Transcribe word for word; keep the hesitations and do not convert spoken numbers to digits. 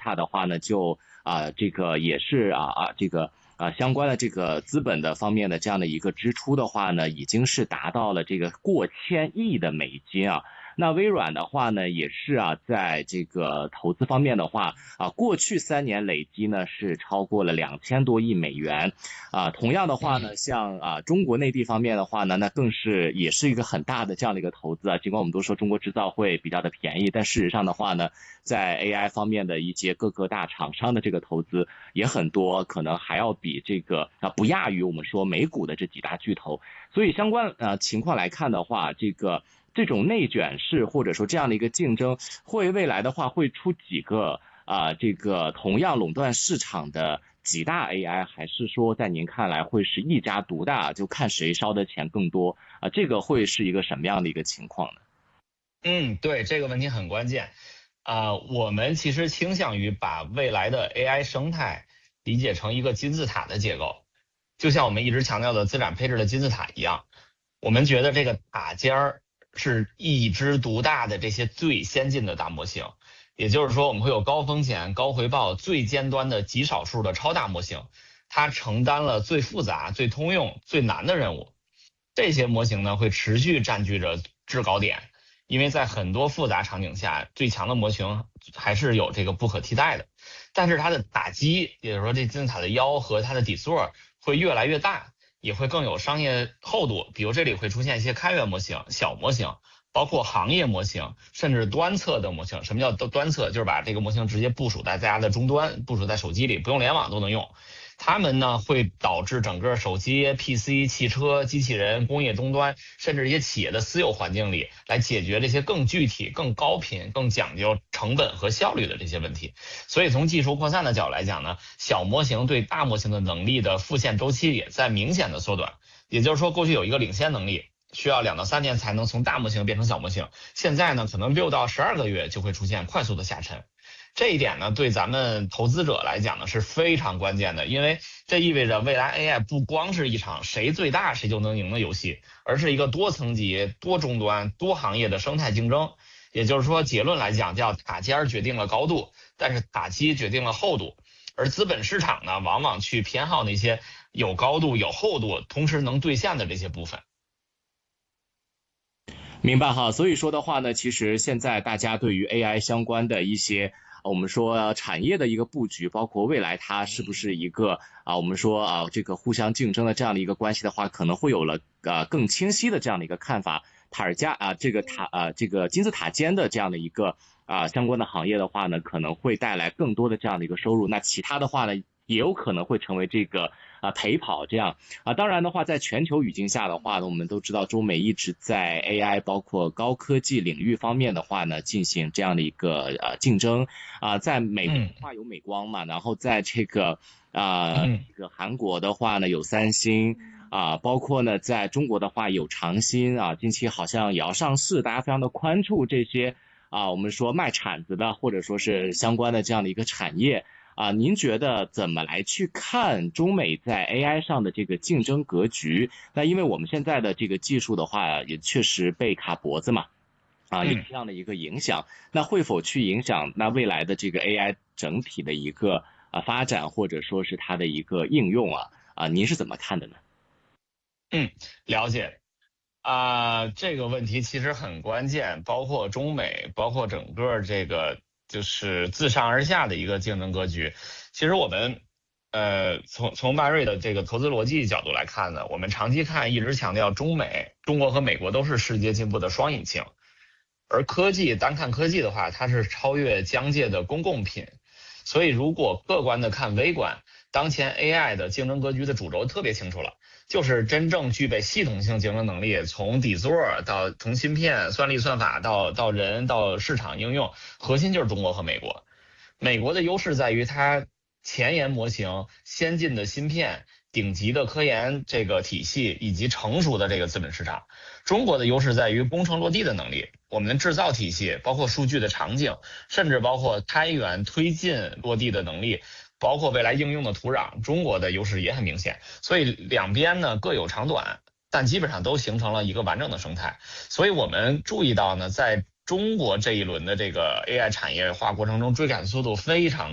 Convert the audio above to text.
Meta 的话呢，就啊、这个也是啊啊这个。啊，相关的这个资本的方面的这样的一个支出的话呢，已经是达到了这个过千亿的美金啊。那微软的话呢，也是啊，在这个投资方面的话啊，过去三年累积呢是超过了两千多亿美元啊。同样的话呢，像啊中国内地方面的话呢，那更是也是一个很大的这样的一个投资啊。尽管我们都说中国制造会比较的便宜，但事实上的话呢，在 A I 方面的一些各个大厂商的这个投资也很多，可能还要比这个啊不亚于我们说美股的这几大巨头。所以相关呃情况来看的话，这个这种内卷式或者说这样的一个竞争，会未来的话会出几个啊、呃、这个同样垄断市场的几大 A I， 还是说在您看来会是一家独大，就看谁烧的钱更多啊、呃？这个会是一个什么样的一个情况呢？ 嗯，对，这个问题很关键啊、呃。我们其实倾向于把未来的 A I 生态理解成一个金字塔的结构，就像我们一直强调的资产配置的金字塔一样。我们觉得这个塔尖儿是一枝独大的这些最先进的大模型，也就是说我们会有高风险高回报最尖端的极少数的超大模型，它承担了最复杂最通用最难的任务。这些模型呢会持续占据着制高点，因为在很多复杂场景下，最强的模型还是有这个不可替代的。但是它的打基，也就是说这金字塔的腰和它的底座会越来越大，也会更有商业厚度。比如这里会出现一些开源模型、小模型，包括行业模型，甚至端侧的模型。什么叫端侧？就是把这个模型直接部署在大家的终端，部署在手机里，不用联网都能用。它们呢会导致整个手机、P C、汽车、机器人、工业终端，甚至一些企业的私有环境里，来解决这些更具体、更高频、更讲究成本和效率的这些问题。所以从技术扩散的角度来讲呢，小模型对大模型的能力的复现周期也在明显的缩短。也就是说，过去有一个领先能力，需要两到三年才能从大模型变成小模型，现在呢可能六到十二个月就会出现快速的下沉。这一点呢，对咱们投资者来讲呢是非常关键的，因为这意味着未来 A I 不光是一场谁最大谁就能赢的游戏，而是一个多层级、多终端、多行业的生态竞争。也就是说，结论来讲叫塔尖决定了高度，但是塔基决定了厚度，而资本市场呢，往往去偏好那些有高度、有厚度，同时能兑现的这些部分。 明白哈，所以说的话呢，其实现在大家对于 A I 相关的一些我们说产业的一个布局，包括未来它是不是一个啊，我们说啊这个互相竞争的这样的一个关系的话，可能会有了呃更清晰的这样的一个看法。塔尔加啊这个塔啊这个金字塔尖的这样的一个啊相关的行业的话呢，可能会带来更多的这样的一个收入。那其他的话呢，也有可能会成为这个啊陪跑这样啊。当然的话，在全球语境下的话呢，我们都知道中美一直在 A I 包括高科技领域方面的话呢，进行这样的一个呃竞争啊。在美国的话有美光嘛，然后在这个啊这个韩国的话呢有三星。啊，包括呢，在中国的话有长鑫啊，近期好像也要上市，大家非常的关注这些啊，我们说卖铲子的或者说是相关的这样的一个产业啊，您觉得怎么来去看中美在 A I 上的这个竞争格局？那因为我们现在的这个技术的话，也确实被卡脖子嘛，啊，有这样的一个影响，那会否去影响那未来的这个 A I 整体的一个啊发展，或者说是它的一个应用啊？啊，您是怎么看的呢？ 嗯，了解。啊、呃，这个问题其实很关键，包括中美，包括整个这个就是自上而下的一个竞争格局。其实我们呃从从巴瑞的这个投资逻辑角度来看呢，我们长期看一直强调中美，中国和美国都是世界进步的双引擎，而科技单看科技的话，它是超越疆界的公共品。所以如果客观的看微观，当前 A I 的竞争格局的主轴特别清楚了。就是真正具备系统性竞争能力，从底座到从芯片、算力、算法到到人到市场应用，核心就是中国和美国。美国的优势在于它前沿模型、先进的芯片、顶级的科研这个体系以及成熟的这个资本市场。中国的优势在于工程落地的能力，我们的制造体系，包括数据的场景，甚至包括开源推进落地的能力。包括未来应用的土壤，中国的优势也很明显，所以两边呢各有长短，但基本上都形成了一个完整的生态。所以我们注意到呢，在中国这一轮的这个 A I 产业化过程中，追赶速度非常的